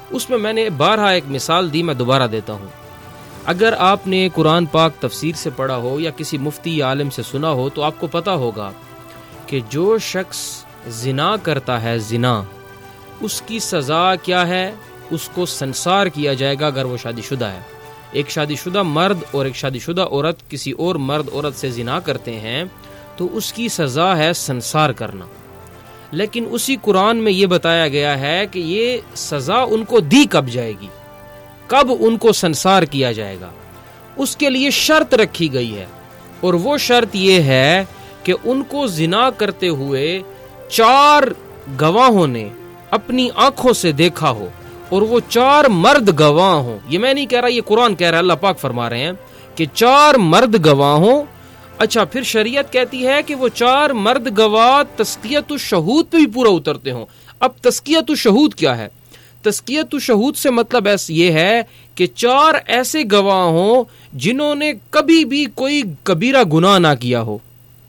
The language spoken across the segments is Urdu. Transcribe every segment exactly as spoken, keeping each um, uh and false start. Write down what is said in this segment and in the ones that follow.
اس میں میں نے بارہا ایک مثال دی، میں دوبارہ دیتا ہوں. اگر آپ نے قرآن پاک تفسیر سے پڑھا ہو یا کسی مفتی یا عالم سے سنا ہو تو آپ کو پتا ہوگا کہ جو شخص زنا کرتا ہے، زنا، اس کی سزا کیا ہے؟ اس کو سنسار کیا جائے گا اگر وہ شادی شدہ ہے. ایک شادی شدہ مرد اور ایک شادی شدہ عورت کسی اور مرد عورت سے زنا کرتے ہیں تو اس کی سزا ہے سنسار کرنا. لیکن اسی قرآن میں یہ بتایا گیا ہے کہ یہ سزا ان کو دی کب جائے گی، کب ان کو سنسار کیا جائے گا. اس کے لیے شرط رکھی گئی ہے، اور وہ شرط یہ ہے کہ ان کو زنا کرتے ہوئے چار گواہوں نے اپنی آنکھوں سے دیکھا ہو، اور وہ چار مرد گواہ ہوں. یہ میں نہیں کہہ رہا، یہ قرآن کہہ رہا ہے، اللہ پاک فرما رہے ہیں کہ چار مرد گواہ ہوں. اچھا، پھر شریعت کہتی ہے کہ وہ چار مرد گواہ تزکیۃ الشہود پہ بھی پورا اترتے ہوں. اب تزکیۃ الشہود کیا ہے؟ تزکیۃ الشہود سے مطلب ایسا یہ ہے کہ چار ایسے گواہ ہوں جنہوں نے کبھی بھی کوئی کبیرہ گناہ نہ کیا ہو،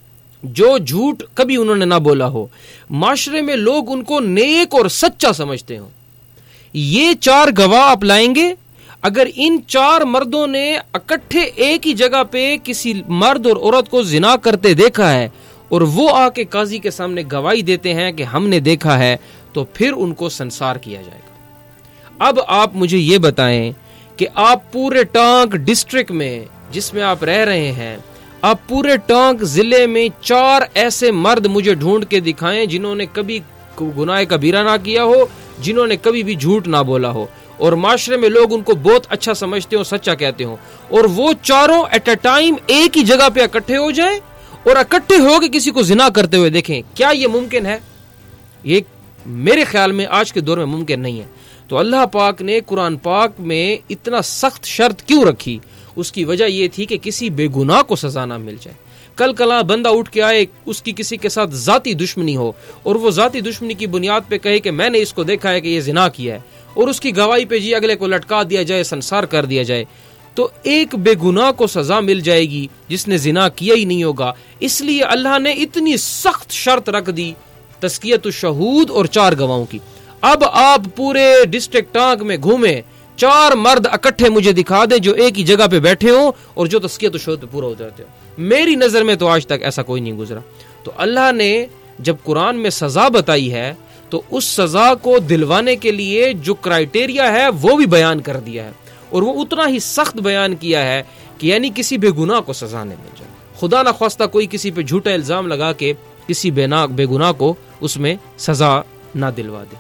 جو جھوٹ کبھی انہوں نے نہ بولا ہو، معاشرے میں لوگ ان کو نیک اور سچا سمجھتے ہوں. یہ چار گواہ آپ لائیں گے. اگر ان چار مردوں نے اکٹھے ایک ہی جگہ پہ کسی مرد اور عورت کو زنا کرتے دیکھا ہے اور وہ آ کے قاضی کے سامنے گواہی دیتے ہیں کہ ہم نے دیکھا ہے، تو پھر ان کو سنسار کیا جائے گا. اب آپ مجھے یہ بتائیں کہ آپ پورے ٹانک ڈسٹرکٹ میں جس میں آپ رہ رہے ہیں، آپ پورے ٹانک ضلع میں چار ایسے مرد مجھے ڈھونڈ کے دکھائیں جنہوں نے کبھی گناہ کبیرہ نہ کیا ہو، جنہوں نے کبھی بھی جھوٹ نہ بولا ہو، اور معاشرے میں لوگ ان کو بہت اچھا سمجھتے ہو، سچا کہتے ہو، اور وہ چاروں ایٹ اے ٹائم ایک ہی جگہ پہ اکٹھے ہو جائیں اور اکٹھے ہو کے کسی کو زنا کرتے ہوئے دیکھیں. کیا یہ ممکن ہے؟ یہ میرے خیال میں آج کے دور میں ممکن نہیں ہے. تو اللہ پاک نے قرآن پاک میں اتنا سخت شرط کیوں رکھی؟ اس کی وجہ یہ تھی کہ کسی بے گناہ کو سزا نہ مل جائے. کل کلا بندہ اٹھ کے آئے، اس کی کسی کے ساتھ ذاتی دشمنی ہو، اور وہ ذاتی دشمنی کی بنیاد پہ کہے کہ میں نے اس کو دیکھا ہے کہ یہ زنا کیا ہے، اور اس کی گواہی پہ جی اگلے کو لٹکا دیا جائے، سنسار کر دیا جائے، تو ایک بے گناہ کو سزا مل جائے گی جس نے زنا کیا ہی نہیں ہوگا. اس لیے اللہ نے اتنی سخت شرط رکھ دی تزکیۃ الشہود اور چار گواہوں کی. اب آپ پورے ڈسٹرکٹ ٹانک میں گھومیں، چار مرد اکٹھے مجھے دکھا دیں جو ایک ہی جگہ پہ بیٹھے ہوں اور جو تزکیۃ الشہود پہ پورا ہو جاتے ہوں. میری نظر میں تو آج تک ایسا کوئی نہیں گزرا. تو اللہ نے جب قرآن میں سزا بتائی ہے تو اس سزا کو دلوانے کے لیے جو کرائیٹیریا ہے وہ بھی بیان کر دیا ہے، اور وہ اتنا ہی سخت بیان کیا ہے کہ یعنی کسی بے گناہ کو سزا نہیں مل جائے. خدا نہ خواستہ کوئی کسی پہ جھوٹا الزام لگا کے کسی بے گناہ کو اس میں سزا نہ دلوا دے.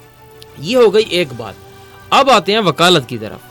یہ ہو گئی ایک بات. اب آتے ہیں وکالت کی طرف.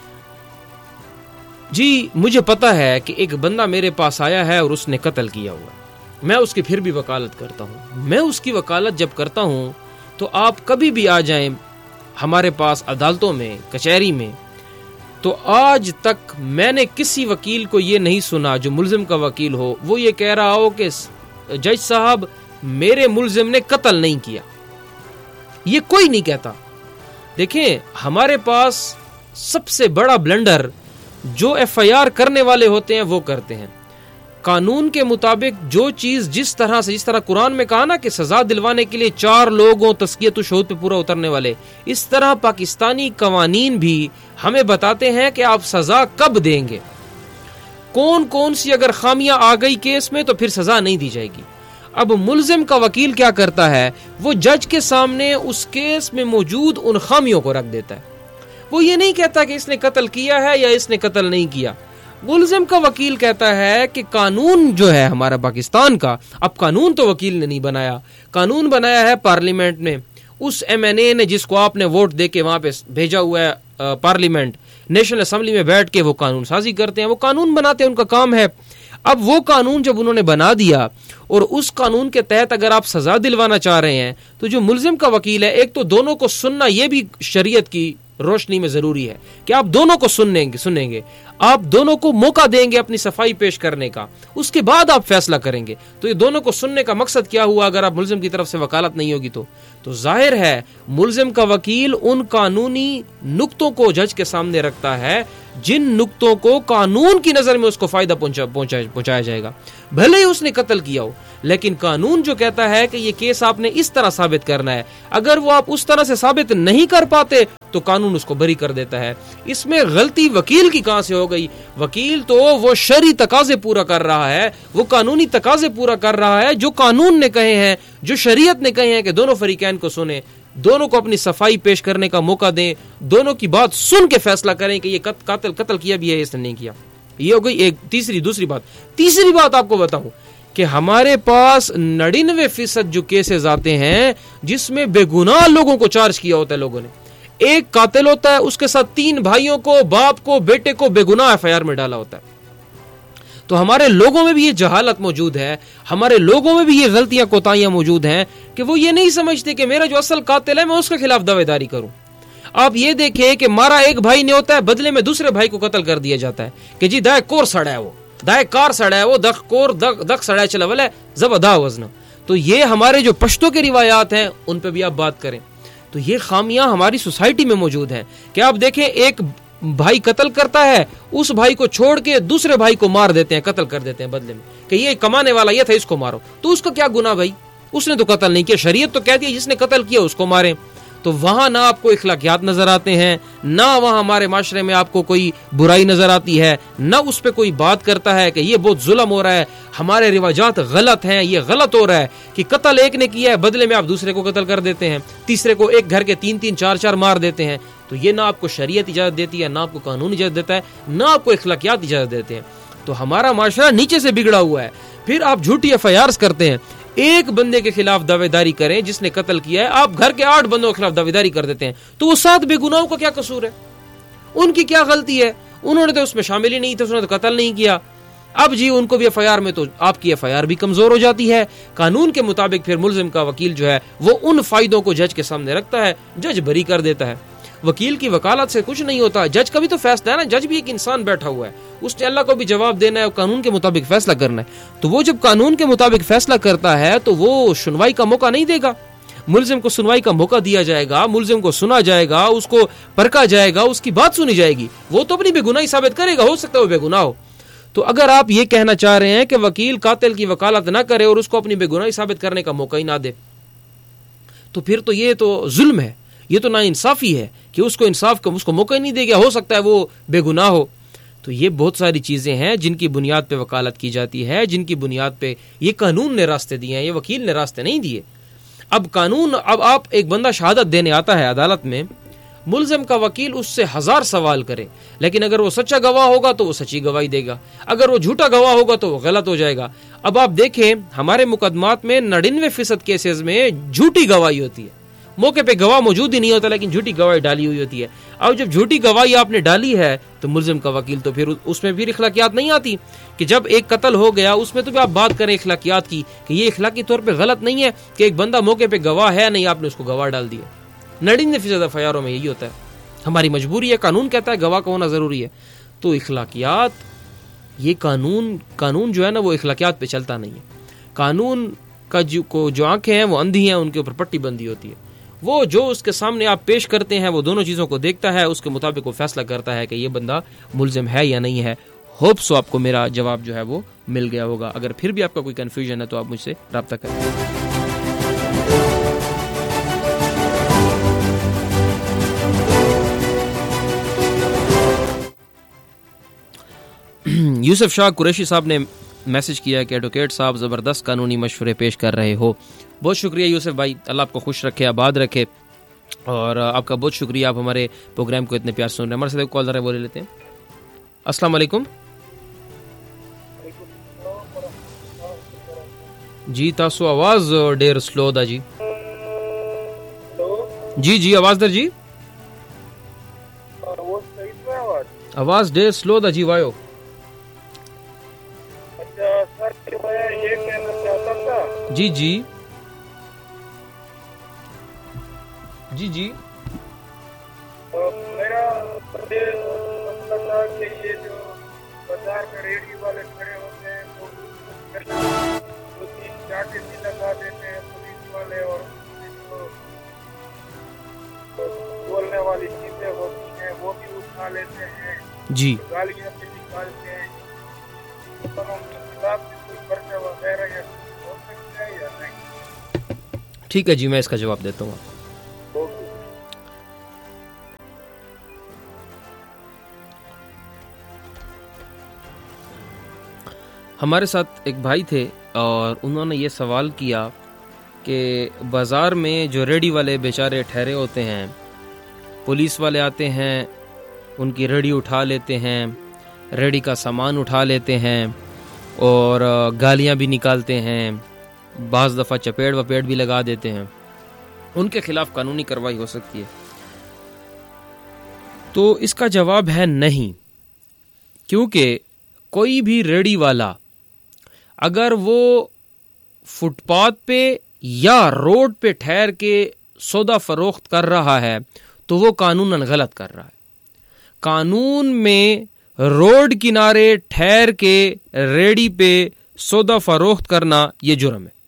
جی مجھے پتا ہے کہ ایک بندہ میرے پاس آیا ہے اور اس نے قتل کیا ہوا، میں اس کی پھر بھی وکالت کرتا ہوں. میں اس کی وکالت جب کرتا ہوں تو آپ کبھی بھی آ جائیں ہمارے پاس عدالتوں میں، کچہری میں، تو آج تک میں نے کسی وکیل کو یہ نہیں سنا جو ملزم کا وکیل ہو وہ یہ کہہ رہا ہو کہ جج صاحب میرے ملزم نے قتل نہیں کیا. یہ کوئی نہیں کہتا. دیکھیں ہمارے پاس سب سے بڑا بلنڈر جو ایف آئی آر کرنے والے ہوتے ہیں وہ کرتے ہیں. قانون کے مطابق جو چیز جس طرح سے، جس طرح قرآن میں کہا نا کہ سزا دلوانے کے لیے چار لوگوں تزکیۃ الشہود پہ پورا اترنے والے، اس طرح پاکستانی قوانین بھی ہمیں بتاتے ہیں کہ آپ سزا کب دیں گے، کون کون سی اگر خامیاں آ گئی کیس میں تو پھر سزا نہیں دی جائے گی. اب ملزم کا وکیل کیا کرتا ہے، وہ جج کے سامنے اس کیس میں موجود ان خامیوں کو رکھ دیتا ہے. وہ یہ نہیں کہتا کہ اس نے قتل کیا ہے یا اس نے قتل نہیں کیا. ملزم کا وکیل کہتا ہے کہ قانون جو ہے ہمارا پاکستان کا، اب قانون تو وکیل نے نہیں بنایا، قانون بنایا ہے پارلیمنٹ نے. اس ایم این اے نے جس کو آپ نے ووٹ دے کے وہاں پہ بھیجا ہوا ہے پارلیمنٹ، نیشنل اسمبلی میں بیٹھ کے وہ قانون سازی کرتے ہیں، وہ قانون بناتے ہیں، ان کا کام ہے. اب وہ قانون جب انہوں نے بنا دیا اور اس قانون کے تحت اگر آپ سزا دلوانا چاہ رہے ہیں تو جو ملزم کا وکیل ہے، ایک تو دونوں کو سننا یہ بھی شریعت کی روشنی میں ضروری ہے کہ آپ دونوں کو سنیں گے سنیں گے آپ دونوں کو موقع دیں گے اپنی صفائی پیش کرنے کا، اس کے بعد آپ فیصلہ کریں گے. تو یہ دونوں کو سننے کا مقصد کیا ہوا اگر آپ ملزم کی طرف سے وکالت نہیں ہوگی تو تو ظاہر ہے ملزم کا وکیل ان قانونی نقطوں کو جج کے سامنے رکھتا ہے جن نقطوں کو قانون کی نظر میں اس کو فائدہ پہنچا پہنچایا جائے گا، بھلے ہی اس نے قتل کیا ہو. لیکن قانون جو کہتا ہے کہ یہ کیس آپ نے اس طرح ثابت کرنا ہے، اگر وہ آپ اس طرح سے ثابت نہیں کر پاتے تو قانون اس کو بری کر دیتا ہے. اس میں غلطی وکیل کی کہاں سے ہو گئی؟ وکیل تو وہ شرعی تقاضے پورا کر رہا ہے، وہ قانونی تقاضے پورا کر رہا ہے جو قانون نے کہے ہیں، جو شریعت نے کہے ہیں کہ دونوں فریقین کو سنیں، دونوں کو اپنی صفائی پیش کرنے کا موقع دیں، دونوں کی بات سن کے فیصلہ کریں کہ یہ قتل قتل کیا بھی ہے، اس نے نہیں کیا. یہ ہو گئی ایک تیسری. دوسری بات تیسری بات آپ کو بتاؤں کہ ہمارے پاس نڑینوے فیصد جو کیسز آتے ہیں جس میں بے گناہ لوگوں کو چارج کیا ہوتا ہے لوگوں نے. ایک قاتل ہوتا ہے، اس کے ساتھ تین بھائیوں کو، باپ کو، بیٹے کو بے گناہ ایف آئی آر میں ڈالا ہوتا ہے. تو ہمارے لوگوں میں بھی یہ جہالت موجود ہے، ہمارے لوگوں میں بھی یہ غلطیاں کوتاہیاں موجود ہیں کہ وہ یہ نہیں سمجھتے کہ میرا جو اصل قاتل ہے میں اس کے خلاف دعوے داری کروں. آپ یہ دیکھیں کہ مارا ایک بھائی نے ہوتا ہے، بدلے میں دوسرے بھائی کو قتل کر دیا جاتا ہے کہ جی دائے کور سڑا ہے، وہ دائے کار سڑا ہے، وہ دخ کور دخ سڑا ہے چلا ولے زبدا وزن. تو یہ ہمارے جو پشتوں کے روایات ہیں ان پہ بھی آپ بات کریں تو یہ خامیاں ہماری سوسائٹی میں موجود ہیں کہ آپ دیکھیں ایک بھائی قتل کرتا ہے، اس بھائی کو چھوڑ کے دوسرے بھائی کو مار دیتے ہیں، قتل کر دیتے ہیں بدلے میں کہ یہ کمانے والا یہ تھا، اس کو مارو. تو اس کا کیا گناہ بھائی؟ اس نے تو قتل نہیں کیا. شریعت تو کہتی ہے جس نے قتل کیا اس کو ماریں. تو وہاں نہ آپ کو اخلاقیات نظر آتے ہیں، نہ وہاں ہمارے معاشرے میں آپ کو کوئی برائی نظر آتی ہے، نہ اس پہ کوئی بات کرتا ہے کہ یہ بہت ظلم ہو رہا ہے، ہمارے رواجات غلط ہیں، یہ غلط ہو رہا ہے کہ قتل ایک نے کیا ہے بدلے میں آپ دوسرے کو قتل کر دیتے ہیں، تیسرے کو ایک گھر کے تین تین چار چار مار دیتے ہیں. تو یہ نہ آپ کو شریعت اجازت دیتی ہے، نہ آپ کو قانون اجازت دیتا ہے، نہ آپ کو اخلاقیات اجازت دیتے ہیں. تو ہمارا معاشرہ نیچے سے بگڑا ہوا ہے. پھر آپ جھوٹی ایف آئی آرز کرتے ہیں، ایک بندے کے خلاف دعوے داری کریں جس نے قتل کیا ہے، آپ گھر کے آٹھ بندوں کے خلاف دعوے داری کر دیتے ہیں. تو وہ سات بے گناہوں کا کیا قصور ہے؟ ان کی کیا غلطی ہے؟ انہوں نے تو اس میں شامل ہی نہیں تھے، انہوں نے تو قتل نہیں کیا. اب جی ان کو بھی ایف آئی آر میں، تو آپ کی ایف آئی آر بھی کمزور ہو جاتی ہے. قانون کے مطابق پھر ملزم کا وکیل جو ہے وہ ان فائدوں کو جج کے سامنے رکھتا ہے، جج بری کر دیتا ہے. وکیل کی وکالت سے کچھ نہیں ہوتا. جج کا بھی تو فیصلہ ہے نا، جج بھی ایک انسان بیٹھا ہوا ہے، اس نے اللہ کو بھی جواب دینا ہے اور قانون کے مطابق فیصلہ کرنا ہے. تو وہ جب قانون کے مطابق فیصلہ کرتا ہے تو وہ سنوائی کا موقع نہیں دے گا. ملزم کو سنوائی کا موقع دیا جائے گا، ملزم کو سنا جائے گا، اس کو پرکھا جائے گا، اس کی بات سنی جائے گی. وہ تو اپنی بے گناہی ثابت کرے گا، ہو سکتا ہے وہ بے گناہ ہو. تو اگر آپ یہ کہنا چاہ رہے ہیں کہ وکیل قاتل کی وکالت نہ کرے اور اس کو اپنی بے گناہی ثابت کرنے کا موقع ہی نہ دے، تو پھر تو یہ تو ظلم ہے، یہ تو ناانصافی ہے کہ اس کو انصاف کا اس کو موقع ہی نہیں دے گا. ہو سکتا ہے وہ بے گناہ ہو. تو یہ بہت ساری چیزیں ہیں جن کی بنیاد پہ وکالت کی جاتی ہے، جن کی بنیاد پہ یہ قانون نے راستے دیے ہیں، یہ وکیل نے راستے نہیں دیے. اب قانون، اب آپ ایک بندہ شہادت دینے آتا ہے عدالت میں، ملزم کا وکیل اس سے ہزار سوال کرے، لیکن اگر وہ سچا گواہ ہوگا تو وہ سچی گواہی دے گا، اگر وہ جھوٹا گواہ ہوگا تو وہ غلط ہو جائے گا. اب آپ دیکھیں ہمارے مقدمات میں نڑینوے فیصد کیسز میں جھوٹی گواہی ہوتی ہے، موقع پہ گواہ موجود ہی نہیں ہوتا لیکن جھوٹی گواہی ڈالی ہوئی ہوتی ہے. اب جب جھوٹی گواہی آپ نے ڈالی ہے تو ملزم کا وکیل تو پھر اس میں بھی اخلاقیات نہیں آتی کہ جب ایک قتل ہو گیا اس میں تو بھی آپ بات کریں اخلاقیات کی کہ یہ اخلاقی طور پہ غلط نہیں ہے کہ ایک بندہ موقع پہ گواہ ہے نہیں، آپ نے اس کو گواہ ڈال دیا. نڑینوے فیصد ایف آئی آروں میں یہی ہوتا ہے. ہماری مجبوری ہے، قانون کہتا ہے گواہ کا ہونا ضروری ہے. تو اخلاقیات، یہ قانون قانون جو ہے نا وہ اخلاقیات پہ چلتا نہیں ہے. قانون کا جو کو جو آنکھیں ہیں وہ اندھی ہیں، ان کے اوپر پٹی بندی ہوتی ہے. وہ جو اس کے سامنے آپ پیش کرتے ہیں وہ دونوں چیزوں کو دیکھتا ہے، اس کے مطابق وہ فیصلہ کرتا ہے کہ یہ بندہ ملزم ہے یا نہیں ہے. ہوپ سو آپ کو میرا جواب جو ہے وہ مل گیا ہوگا. اگر پھر بھی آپ کا کوئی کنفیوژن ہے تو آپ مجھ سے رابطہ کریں. یوسف شاہ قریشی صاحب نے میسج کیا کہ ایڈوکیٹ صاحب زبردست قانونی مشورے پیش کر رہے ہو. بہت شکریہ یوسف بھائی، اللہ آپ کو خوش رکھے، آباد رکھے، اور آپ کا بہت شکریہ، آپ ہمارے پروگرام کو اتنے پیار سن رہے ہیں. ہمارے ساتھ کالر ہے، وہ لے لیتے ہیں. السلام علیکم. جی تاسو آواز ډیر سلو دا جی. جی جی آواز در جی، آواز ډیر سلو دا جی وایو. جی جی جی جی میرا مطلب تھا کہ یہ جو بازار میں ریڑھی والے کھڑے ہوتے ہیں دو تین چاٹے بھی لگا دیتے ہیں پولیس والے، اور بولنے والی چیزیں ہوتی ہیں وہ بھی اٹھا لیتے ہیں، جی گالیاں بھی نکالتے ہیں. کوئی پرچہ وغیرہ یا ہو سکتا ہے یا نہیں؟ ٹھیک ہے جی، میں اس کا جواب دیتا ہوں. ہمارے ساتھ ایک بھائی تھے اور انہوں نے یہ سوال کیا کہ بازار میں جو ریڑھی والے بیچارے ٹھہرے ہوتے ہیں، پولیس والے آتے ہیں، ان کی ریڑھی اٹھا لیتے ہیں، ریڑھی کا سامان اٹھا لیتے ہیں اور گالیاں بھی نکالتے ہیں، بعض دفعہ چپیڑ وپیڑ بھی لگا دیتے ہیں، ان کے خلاف قانونی کارروائی ہو سکتی ہے؟ تو اس کا جواب ہے نہیں، کیونکہ کوئی بھی ریڑھی والا اگر وہ فٹ پاتھ پہ یا روڈ پہ ٹھہر کے سودا فروخت کر رہا ہے تو وہ قانوناً غلط کر رہا ہے۔ قانون میں روڈ کنارے ٹھہر کے ریڑھی پہ سودا فروخت کرنا یہ جرم ہے۔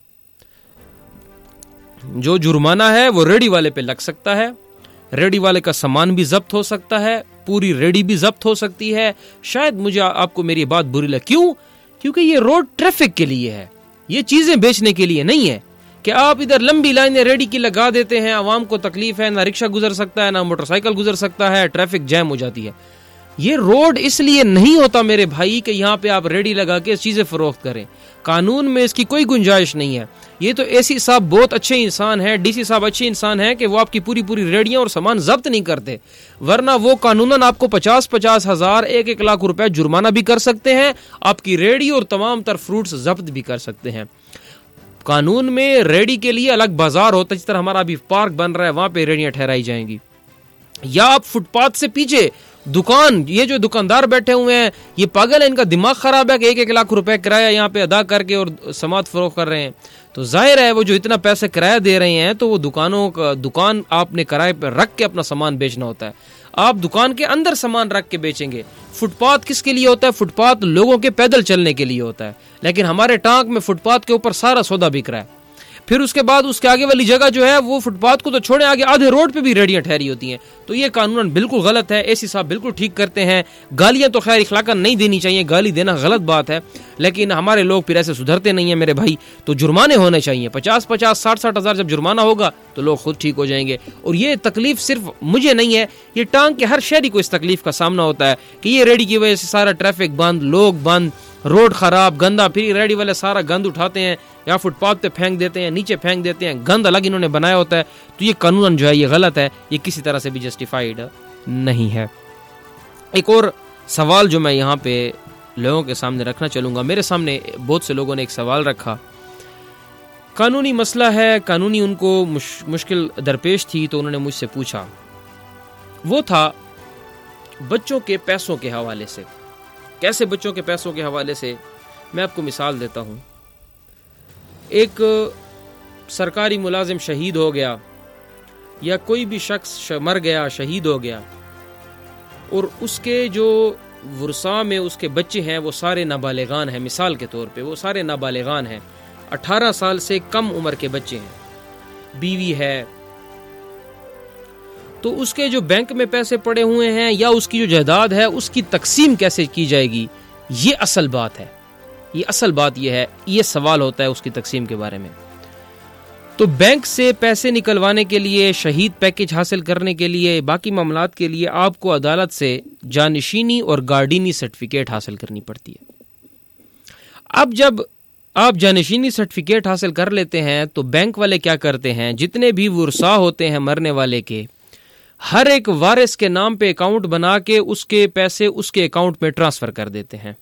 جو جرمانہ ہے وہ ریڑھی والے پہ لگ سکتا ہے، ریڑھی والے کا سامان بھی ضبط ہو سکتا ہے، پوری ریڑھی بھی ضبط ہو سکتی ہے۔ شاید مجھے آپ کو میری بات بری لگے، کیوں؟ کیونکہ یہ روڈ ٹریفک کے لیے ہے، یہ چیزیں بیچنے کے لیے نہیں ہے کہ آپ ادھر لمبی لائنیں ریڑھی کی لگا دیتے ہیں، عوام کو تکلیف ہے، نہ رکشہ گزر سکتا ہے، نہ موٹر سائیکل گزر سکتا ہے، ٹریفک جیم ہو جاتی ہے۔ یہ روڈ اس لیے نہیں ہوتا میرے بھائی کہ یہاں پہ آپ ریڑھی لگا کے چیزیں فروخت کریں، قانون میں اس کی کوئی گنجائش نہیں ہے۔ یہ تو اے سی صاحب بہت اچھے انسان ہیں، ڈی سی صاحب اچھے انسان ہیں کہ وہ آپ کی پوری پوری ریڑیاں اور سامان ضبط نہیں کرتے، ورنہ وہ قانوناً آپ کو پچاس پچاس ہزار ایک ایک لاکھ روپے جرمانہ بھی کر سکتے ہیں، آپ کی ریڑھی اور تمام تر فروٹس ضبط بھی کر سکتے ہیں۔ قانون میں ریڑھی کے لیے الگ بازار ہوتا ہے، جس طرح ہمارا ابھی پارک بن رہا ہے وہاں پہ ریڑیاں ٹھہرائی جائیں گی، یا آپ فٹ پاتھ سے پیچھے دکان، یہ جو دکاندار بیٹھے ہوئے ہیں یہ پاگل ہے، ان کا دماغ خراب ہے کہ ایک ایک لاکھ روپے کرایہ یہاں پہ ادا کر کے اور سماعت فروخت کر رہے ہیں، تو ظاہر ہے وہ جو اتنا پیسے کرایہ دے رہے ہیں تو وہ دکانوں کا دکان آپ نے کرایہ پہ رکھ کے اپنا سامان بیچنا ہوتا ہے، آپ دکان کے اندر سامان رکھ کے بیچیں گے۔ فٹ پاتھ کس کے لیے ہوتا ہے؟ فٹ پاتھ لوگوں کے پیدل چلنے کے لیے ہوتا ہے، لیکن ہمارے ٹانک میں فٹ پاتھ کے اوپر سارا سودا بک رہا ہے۔ پھر اس کے بعد اس کے آگے والی جگہ جو ہے وہ فٹ پاتھ کو تو چھوڑیں، آگے آدھے روڈ پہ بھی ریڑیاں ٹھہری ہوتی ہیں، تو یہ قانون بالکل غلط ہے۔ اے سی صاحب بالکل ٹھیک کرتے ہیں، گالیاں تو خیر اخلاقاً نہیں دینی چاہیے، گالی دینا غلط بات ہے، لیکن ہمارے لوگ پھر ایسے سدھرتے نہیں ہیں میرے بھائی، تو جرمانے ہونے چاہیے، پچاس پچاس ساٹھ ساٹھ ہزار جب جرمانہ ہوگا تو لوگ خود ٹھیک ہو جائیں گے۔ اور یہ تکلیف صرف مجھے نہیں ہے، یہ ٹانگ کے ہر شہری کو اس تکلیف کا سامنا ہوتا ہے کہ یہ ریڑھی کی وجہ سے سارا ٹریفک بند، لوگ بند، روڈ خراب، گندا، پھر ریڑھی والے سارا گند اٹھاتے ہیں یا فٹ پاتھ پہ پھینک دیتے ہیں، نیچے پھینک دیتے ہیں، گند الگ انہوں نے بنایا ہوتا ہے، تو یہ قانون جو ہے یہ غلط ہے، یہ کسی طرح سے بھی جسٹیفائیڈ نہیں ہے۔ ایک اور سوال جو میں یہاں پہ لوگوں کے سامنے رکھنا چلوں گا، میرے سامنے بہت سے لوگوں نے ایک سوال رکھا، قانونی مسئلہ ہے، قانونی ان کو مش... مشکل درپیش تھی، تو انہوں نے مجھ سے پوچھا، وہ تھا بچوں کے پیسوں کے حوالے سے۔ کیسے بچوں کے پیسوں کے حوالے سے؟ میں آپ کو مثال دیتا ہوں۔ ایک سرکاری ملازم شہید ہو گیا یا کوئی بھی شخص مر گیا، شہید ہو گیا، اور اس کے جو ورثاء میں اس کے بچے ہیں وہ سارے نابالغان ہیں، مثال کے طور پہ وہ سارے نابالغان ہیں، اٹھارہ سال سے کم عمر کے بچے ہیں، بیوی ہے، تو اس کے جو بینک میں پیسے پڑے ہوئے ہیں یا اس کی جو جائیداد ہے اس کی تقسیم کیسے کی جائے گی، یہ اصل بات ہے، یہ اصل بات یہ ہے، یہ سوال ہوتا ہے اس کی تقسیم کے بارے میں۔ تو بینک سے پیسے نکلوانے کے لیے، شہید پیکج حاصل کرنے کے لیے، باقی معاملات کے لیے آپ کو عدالت سے جانشینی اور گارڈینی سرٹیفکیٹ حاصل کرنی پڑتی ہے۔ اب جب آپ جانشینی سرٹیفکیٹ حاصل کر لیتے ہیں تو بینک والے کیا کرتے ہیں، جتنے بھی ورثاء ہوتے ہیں مرنے والے کے، ہر ایک وارث کے نام پہ اکاؤنٹ بنا کے اس کے پیسے اس کے اکاؤنٹ میں ٹرانسفر کر دیتے ہیں۔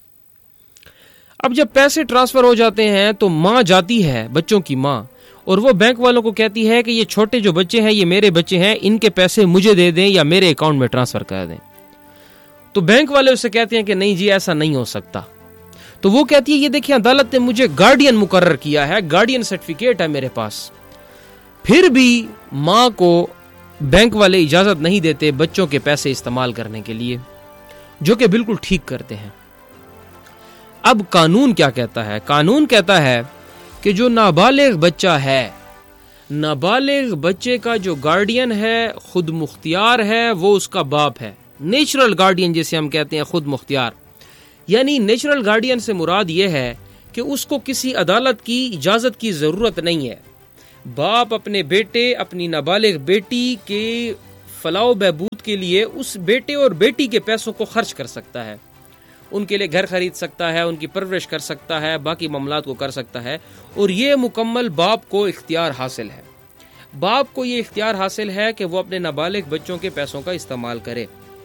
اب جب پیسے ٹرانسفر ہو جاتے ہیں تو ماں جاتی ہے، بچوں کی ماں، اور وہ بینک والوں کو کہتی ہے کہ یہ چھوٹے جو بچے ہیں یہ میرے بچے ہیں، ان کے پیسے مجھے دے دیں یا میرے اکاؤنٹ میں ٹرانسفر کر دیں۔ تو بینک والے اسے کہتے ہیں کہ نہیں جی ایسا نہیں ہو سکتا، تو وہ کہتی ہے یہ دیکھیں عدالت نے مجھے گارڈین مقرر کیا ہے، گارڈین سرٹیفکیٹ ہے میرے پاس۔ پھر بھی ماں کو بینک والے اجازت نہیں دیتے بچوں کے پیسے استعمال کرنے کے لیے، جو کہ بالکل ٹھیک کرتے ہیں۔ اب قانون کیا کہتا ہے؟ قانون کہتا ہے کہ جو نابالغ بچہ ہے، نابالغ بچے کا جو گارڈین ہے، خود مختیار ہے، وہ اس کا باپ ہے، نیچرل گارڈین جسے ہم کہتے ہیں، خود مختیار۔ یعنی نیچرل گارڈین سے مراد یہ ہے کہ اس کو کسی عدالت کی اجازت کی ضرورت نہیں ہے۔ باپ اپنے بیٹے، اپنی نابالغ بیٹی کے فلاح و بہبود کے لیے اس بیٹے اور بیٹی کے پیسوں کو خرچ کر سکتا ہے، ان کے لیے گھر خرید سکتا ہے، ان کی پرورش کر سکتا ہے، باقی معاملات کو کر سکتا ہے، اور یہ مکمل باپ کو اختیار حاصل ہے. باپ کو یہ اختیار حاصل ہے کہ وہ اپنے نابالغ بچوں کے پیسوں کا استعمال کرے.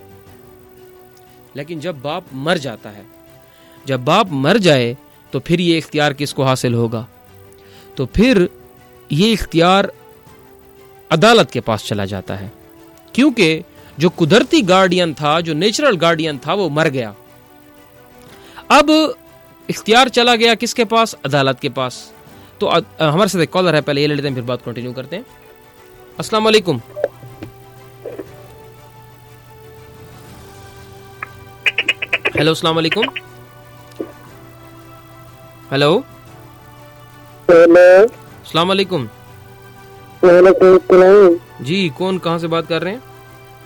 لیکن جب باپ مر جاتا ہے، جب باپ مر جائے تو پھر یہ اختیار کس کو حاصل ہوگا؟ تو پھر یہ اختیار عدالت کے پاس چلا جاتا ہے، کیونکہ جو قدرتی گارڈین تھا، جو نیچرل گارڈین تھا، وہ مر گیا. اب اختیار چلا گیا کس کے پاس؟ عدالت کے پاس. تو ہمارے ساتھ ایک کالر ہے، پہلے یہ لے لیتے ہیں پھر بات کنٹینیو کرتے ہیں. السلام علیکم. ہیلو، السلام علیکم. ہیلو السلام علیکم. وعلیکم السلام. جی، کون کہاں سے بات کر رہے ہیں؟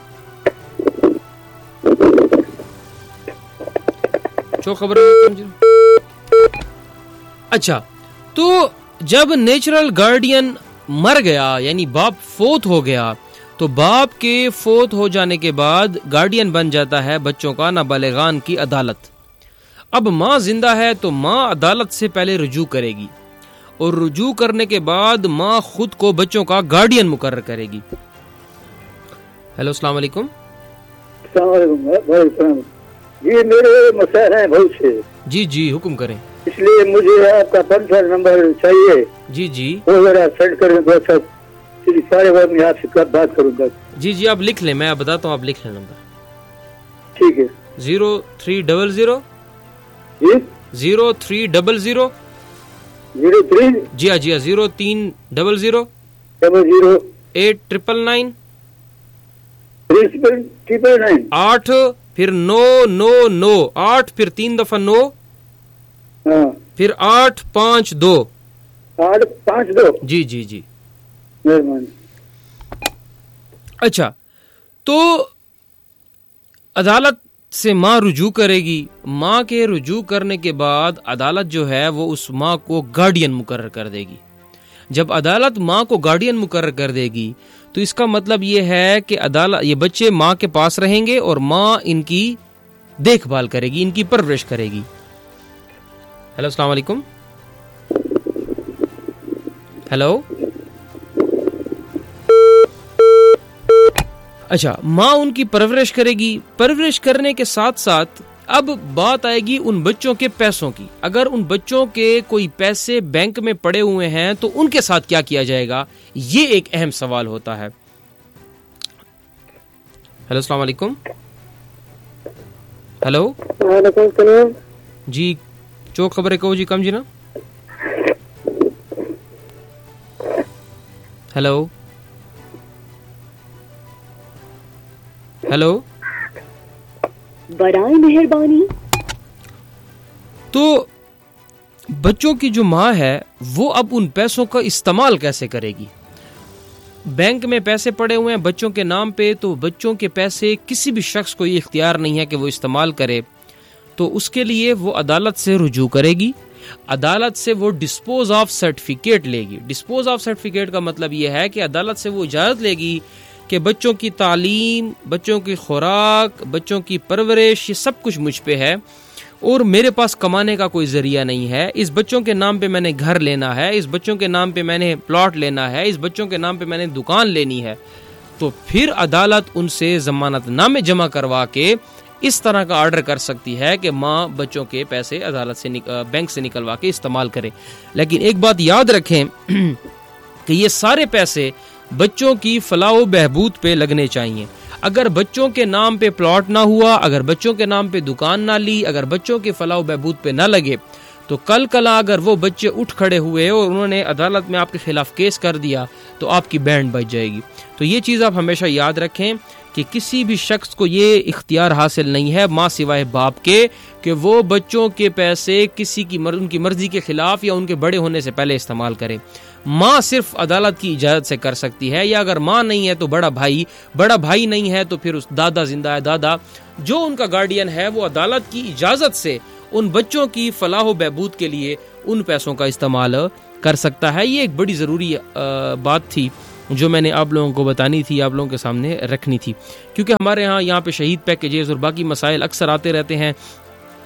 چو خبر. اچھا، تو جب نیچرل گارڈین مر گیا، یعنی باپ فوت ہو گیا، تو باپ کے فوت ہو جانے کے بعد گارڈین بن جاتا ہے بچوں کا نابالغان کی عدالت. اب ماں زندہ ہے تو ماں عدالت سے پہلے رجوع کرے گی، اور رجوع کرنے کے بعد ماں خود کو بچوں کا گارڈین مقرر کرے گی. ہیلو، السلام علیکم. السلام علیکم. السلام. جی، میرے مسائل ہیں بہت سے. جی جی، حکم کریں. اس لیے مجھے آپ کا پنسل نمبر چاہیے. جی جی، وہ ذرا سینڈ کریں تو سب سارے بار میں آپ سے کب بات کروں گا. جی جی، آپ لکھ لیں، میں آپ بتاتا ہوں، آپ لکھ لیں نمبر. ٹھیک ہے. زیرو تھری ڈبل زیرو جی zero three double zero zero three جی ہاں جی ہاں زیرو تین double zero double zero at triple nine triple nine آٹھ پھر نو نو نو آٹھ پھر تین دفعہ نو ہاں پھر آٹھ پانچ دو آٹھ پانچ دو. جی جی جی مہربانی. اچھا، تو عدالت سے ماں رجوع کرے گی. ماں کے رجوع کرنے کے بعد عدالت جو ہے وہ اس ماں کو گارڈین مقرر کر دے گی. جب عدالت ماں کو گارڈین مقرر کر دے گی تو اس کا مطلب یہ ہے کہ عدالت یہ بچے ماں کے پاس رہیں گے اور ماں ان کی دیکھ بھال کرے گی، ان کی پرورش کرے گی. ہیلو، السلام علیکم. ہیلو. اچھا، ماں ان کی پرورش کرے گی. پرورش کرنے کے ساتھ ساتھ اب بات آئے گی ان بچوں کے پیسوں کی. اگر ان بچوں کے کوئی پیسے بینک میں پڑے ہوئے ہیں تو ان کے ساتھ کیا کیا جائے گا، یہ ایک اہم سوال ہوتا ہے. ہیلو، السلام علیکم. ہیلو. وعلیکم السلام. جی، چوک خبریں کہو جی. کم جی نا. ہیلو. ہیلو. برائے مہربانی. تو بچوں کی جو ماں ہے وہ اب ان پیسوں کا استعمال کیسے کرے گی؟ بینک میں پیسے پڑے ہوئے ہیں بچوں کے نام پہ، تو بچوں کے پیسے کسی بھی شخص کو یہ اختیار نہیں ہے کہ وہ استعمال کرے. تو اس کے لیے وہ عدالت سے رجوع کرے گی. عدالت سے وہ ڈسپوز آف سرٹیفکیٹ لے گی. ڈسپوز آف سرٹیفکیٹ کا مطلب یہ ہے کہ عدالت سے وہ اجازت لے گی کہ بچوں کی تعلیم، بچوں کی خوراک، بچوں کی پرورش، یہ سب کچھ مجھ پہ ہے اور میرے پاس کمانے کا کوئی ذریعہ نہیں ہے. اس بچوں کے نام پہ میں نے گھر لینا ہے، اس بچوں کے نام پہ میں نے پلاٹ لینا ہے، اس بچوں کے نام پہ میں نے دکان لینی ہے. تو پھر عدالت ان سے ضمانت نامے جمع کروا کے اس طرح کا آرڈر کر سکتی ہے کہ ماں بچوں کے پیسے عدالت سے نک... بینک سے نکلوا کے استعمال کرے. لیکن ایک بات یاد رکھیں کہ یہ سارے پیسے بچوں کی فلاح و بہبود پہ لگنے چاہیے. اگر بچوں کے نام پہ پلاٹ نہ ہوا، اگر بچوں کے نام پہ دکان نہ لی، اگر بچوں کی فلاح و بہبود پہ نہ لگے، تو کل کلا اگر وہ بچے اٹھ کھڑے ہوئے اور انہوں نے عدالت میں آپ کے خلاف کیس کر دیا تو آپ کی بینڈ بچ جائے گی. تو یہ چیز آپ ہمیشہ یاد رکھیں کہ کسی بھی شخص کو یہ اختیار حاصل نہیں ہے ماں سوائے باپ کے کہ وہ بچوں کے پیسے کسی کی مر... ان کی مرضی کے خلاف یا ان کے بڑے ہونے سے پہلے استعمال کرے. ماں صرف عدالت کی اجازت سے کر سکتی ہے، یا اگر ماں نہیں ہے تو بڑا بھائی، بڑا بھائی نہیں ہے تو پھر اس دادا زندہ ہے، دادا جو ان کا گارڈین ہے وہ عدالت کی اجازت سے ان بچوں کی فلاح و بہبود کے لیے ان پیسوں کا استعمال کر سکتا ہے. یہ ایک بڑی ضروری بات تھی جو میں نے آپ لوگوں کو بتانی تھی، آپ لوگوں کے سامنے رکھنی تھی، کیونکہ ہمارے ہاں یہاں پہ شہید پیکیجز اور باقی مسائل اکثر آتے رہتے ہیں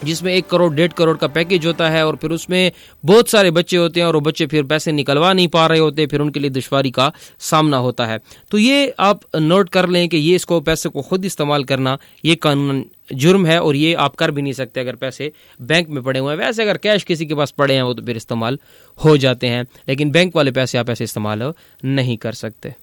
جس میں ایک کروڑ ڈیڑھ کروڑ کا پیکیج ہوتا ہے اور پھر اس میں بہت سارے بچے ہوتے ہیں اور وہ بچے پھر پیسے نکلوا نہیں پا رہے ہوتے, پھر ان کے لیے دشواری کا سامنا ہوتا ہے. تو یہ آپ نوٹ کر لیں کہ یہ اس کو پیسے کو خود استعمال کرنا یہ قانون جرم ہے اور یہ آپ کر بھی نہیں سکتے اگر پیسے بینک میں پڑے ہوئے ہیں. ویسے اگر کیش کسی کے پاس پڑے ہیں وہ تو پھر استعمال ہو جاتے ہیں, لیکن بینک والے پیسے آپ ایسے استعمال نہیں کر سکتے.